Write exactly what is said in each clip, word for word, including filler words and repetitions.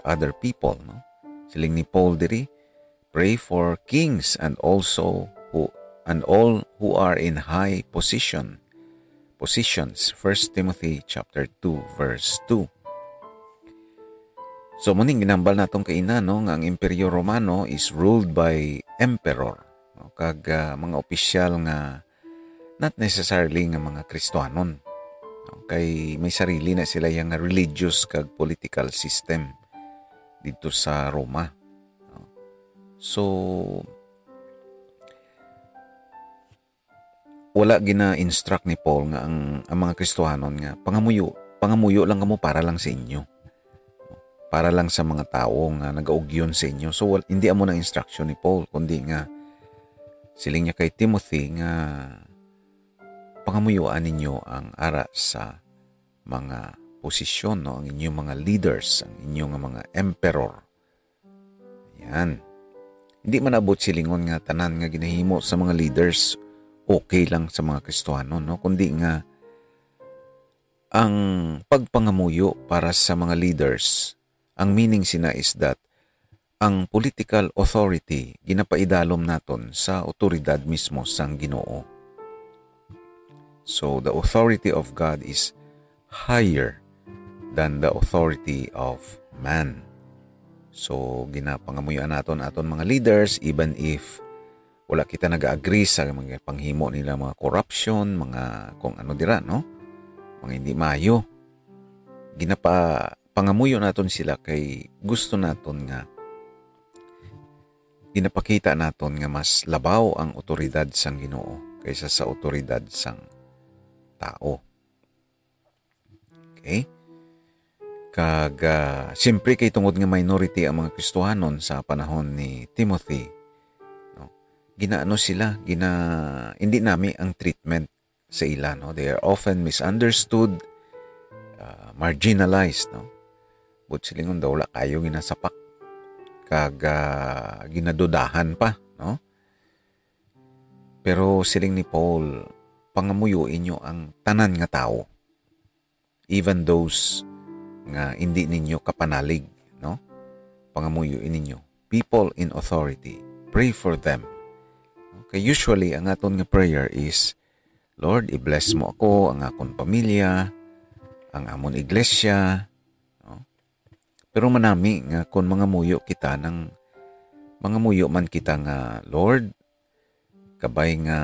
other people, no? Siling ni Paul diri, pray for kings and also who and all who are in high position. Positions. First Timothy chapter two verse two. So muning ginambal natong kaina, no, nga ang Imperyo Romano is ruled by emperor, no? Kag uh, mga opisyal nga not necessarily nga mga Kristiyanon. No? Kay may sarili na sila yung religious kag political system dito sa Roma. No? So wala gina-instruct ni Paul nga ang, ang mga Kristiyanon nga pangamuyo, pangamuyo lang kamo para lang sa inyo. Para lang sa mga tao nga nagaugyon sa inyo. So well, hindi amo ng instruction ni Paul, kundi nga siling niya kay Timothy nga pangamuyuan ninyo ang ara sa mga posisyon, no? Ang inyong mga leaders, ang inyong mga emperor. Yan. Hindi man abot silingon nga tanan nga ginahimo sa mga leaders okay lang sa mga Kristiyano, no? Kundi nga ang pagpangamuyo para sa mga leaders, ang meaning sina is that ang political authority ginapaidalom naton sa otoridad mismo sang Ginoo. So the authority of God is higher than the authority of man. So ginapangamuyan naton aton mga leaders even if wala kita nag-agree sa mga panghimo nila, mga corruption, mga kung ano dira, no? Mga hindi maayo. Ginapa pangamuyo naton sila kay gusto naton nga ginapakita naton nga mas labaw ang otoridad sang Ginoo kaysa sa otoridad sang tao. Okay? Kag uh, siyempre kay tungod nga minority ang mga Kristiyanon sa panahon ni Timothy, no? Ginaano sila, gina hindi nami ang treatment sa ila, no? They are often misunderstood, uh, marginalized, no? But silingon daw wala kayo ginasapak kag uh, ginadudahan pa, no? Pero siling ni Paul, pangamuyuin nyo ang tanan nga tao. Even those nga hindi ninyo kapanalig, no? Pangamuyuin ninyo. People in authority. Pray for them. Okay, usually, ang aton nga prayer is, Lord, i-bless mo ako, ang akong pamilya, ang amon iglesia. No? Pero manami nga kung mga muyo kita ng mga muyo man kita nga, Lord, kabay nga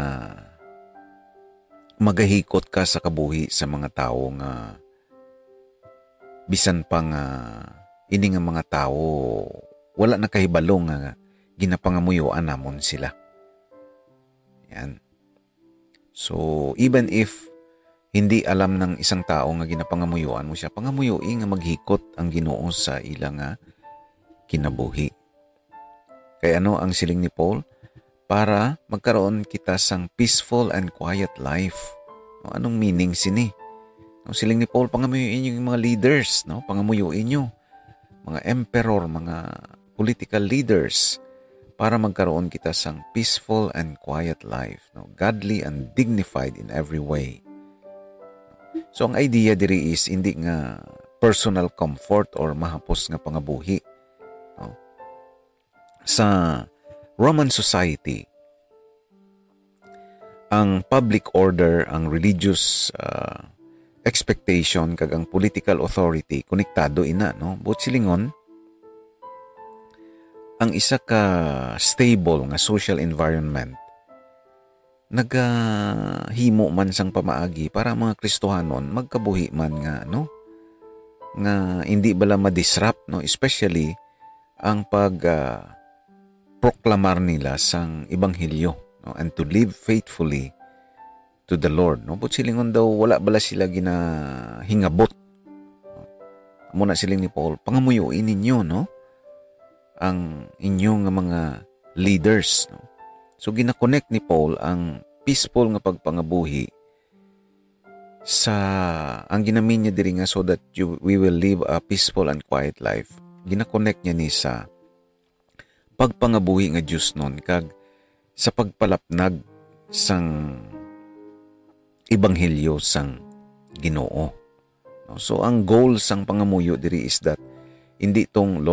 magahikot ka sa kabuhi sa mga tao nga bisan pa nga ini nga mga tao wala na kahibalo nga ginapangamuyuan namon sila. Yan. So even if hindi alam ng isang tao nga ginapangamuyuan mo siya, pangamuyuin nga maghikot ang Ginoo sa ilang nga kinabuhi. Kaya ano ang siling ni Paul? Para magkaroon kita sang peaceful and quiet life. No, anong meaning sini? No, siling ni Paul, pangamuyuin yung mga leaders, no? Pangamuyuin nyo. Mga emperor, mga political leaders. Para magkaroon kita sang peaceful and quiet life. No? Godly and dignified in every way. So ang idea diri is hindi nga personal comfort or mahapos nga pangabuhi. No? Sa Roman society, ang public order, ang religious uh, expectation kag ang political authority konektado ina, no? But silingon ang isa ka stable nga social environment nagahimo man sang pamaagi para mga Kristohanon magkabuhi man nga, no? Nga hindi bala ma-disrupt, no? Especially ang pag uh, proklamar nila sang ebanghelyo, no? And to live faithfully to the Lord, no? But silingon daw wala bala sila ginahingabot. Muna siling ni Paul, pangamuyuin ninyo, no? Ang inyong mga leaders, no? So gina-connect ni Paul ang peaceful nga pagpangabuhi sa ang ginamin niya diri nga so that you, we will live a peaceful and quiet life. Gina-connect niya ni sa pagpangabuhi nga Diyos nun kag sa pagpalapnag sang ebanghelyo sang Ginoo. So ang goal sang pangamuyo diri is that hindi tong